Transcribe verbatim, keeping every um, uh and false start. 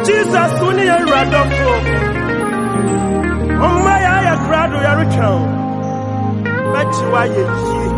Jesus, when you're radofo. Oh, my, I crowd, you're a child. But you are ye.